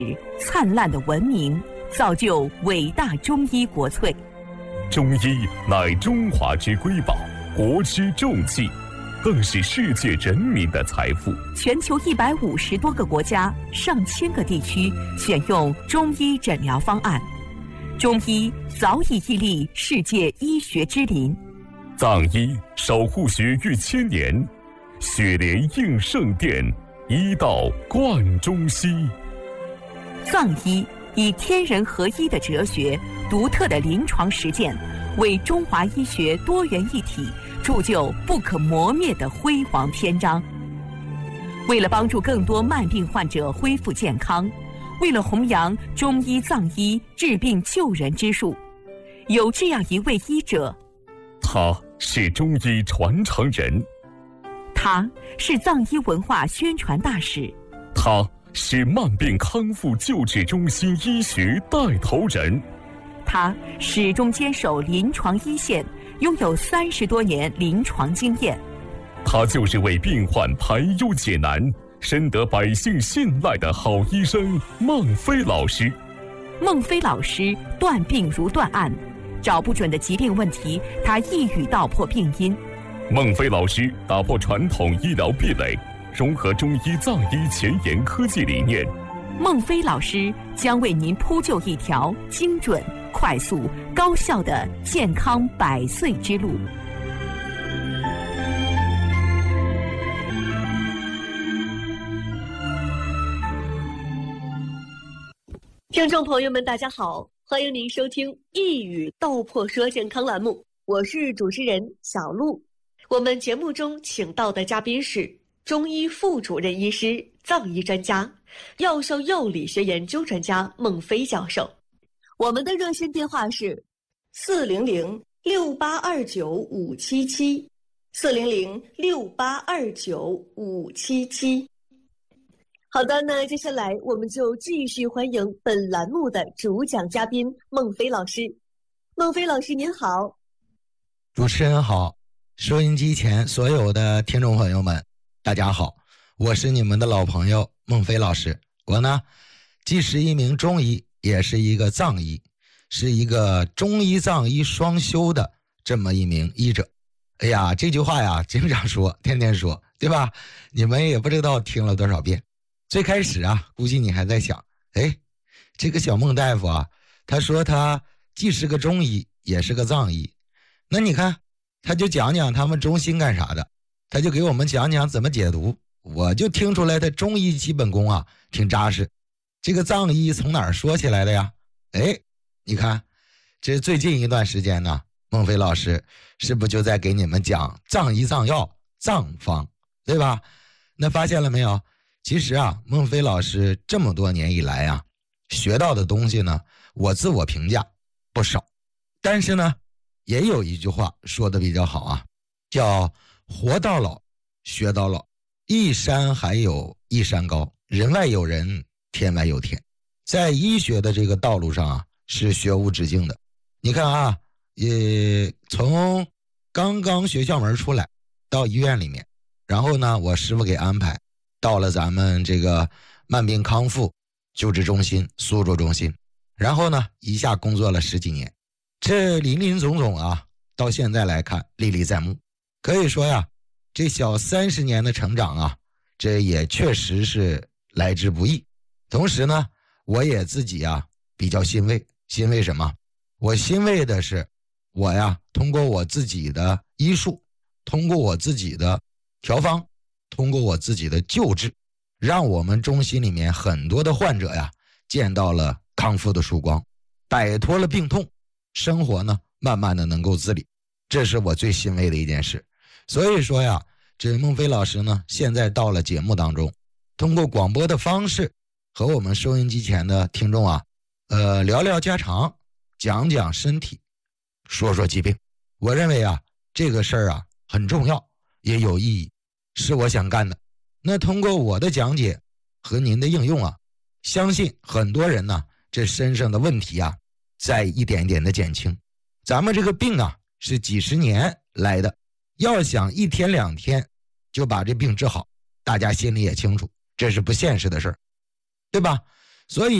灿烂的文明，造就伟大中医国粹。 中医乃中华之瑰宝，国之重器，更是世界人民的财富。 全球150多个国家、上千个地区选用中医诊疗方案，中医早已屹立世界医学之林。 藏医守护学逾1000年，血莲应圣殿，医道贯中西。 藏医以天人合一的哲学、独特的临床实践，为中华医学多元一体铸就不可磨灭的辉煌篇章。为了帮助更多慢病患者恢复健康，为了弘扬中医藏医治病救人之术，有这样一位医者， 他是中医传承人， 他是藏医文化宣传大使， 他是慢病康复救治中心医学带头人， 他始终坚守临床一线，拥有30多年临床经验。 他就是为病患排忧解难、深得百姓信赖的好医生孟非老师。 孟非老师断病如断案，找不准的疾病问题，他一语道破病因。 孟非老师打破传统医疗壁垒，融合中医藏医前沿科技理念。 孟非老师将为您铺就一条精准、快速、高效的健康100岁之路。 听众朋友们，大家好，欢迎您收听《一语道破说健康》栏目，我是主持人小璐。我们节目中请到的嘉宾是中医副主任医师、藏医专家、药效药理学研究专家孟非教授。我们的热线电话是400-6829-577，400-6829-577。好的，那接下来我们就继续欢迎本栏目的主讲嘉宾孟非老师。孟非老师您好。 主持人好，收音机前所有的听众朋友们大家好，我是你们的老朋友孟非老师。我呢既是一名中医，也是一个藏医，是一个中医藏医双修的这么一名医者。哎呀，这句话呀经常说，天天说，对吧？你们也不知道听了多少遍。最开始啊，估计你还在想，哎，这个小孟大夫啊，他说他既是个中医，也是个藏医，那你看他就讲讲他们中心干啥的，他就给我们讲讲怎么解毒，我就听出来他中医基本功啊挺扎实。这个藏医从哪儿说起来的呀？哎，你看这最近一段时间呢，孟非老师是不是就在给你们讲藏医藏药藏方，对吧？那发现了没有，其实啊，孟非老师这么多年以来啊，学到的东西呢，我自我评价不少。但是呢，也有一句话说的比较好啊，叫活到老，学到老。一山还有一山高，人外有人，天外有天。在医学的这个道路上啊，是学无止境的。你看啊，从刚刚学校门出来到医院里面，然后呢，我师傅给安排到了咱们这个慢病康复救治中心、苏州中心，然后呢，一下工作了10几年，这林林总总啊，到现在来看历历在目。可以说呀，这小30年的成长啊，这也确实是来之不易。同时呢，我也自己啊比较欣慰。欣慰什么？我欣慰的是，我呀通过我自己的医术，通过我自己的调方，通过我自己的救治，让我们中心里面很多的患者呀见到了康复的曙光，摆脱了病痛，生活呢慢慢的能够自理，这是我最欣慰的一件事。所以说呀，这孟非老师呢现在到了节目当中，通过广播的方式和我们收音机前的听众啊聊聊家常，讲讲身体，说说疾病。我认为啊这个事儿啊很重要，也有意义，是我想干的。那通过我的讲解和您的应用啊，相信很多人呢这身上的问题啊在一点点的减轻。咱们这个病啊是几十年来的，要想1天2天就把这病治好，大家心里也清楚，这是不现实的事儿，对吧？ 所以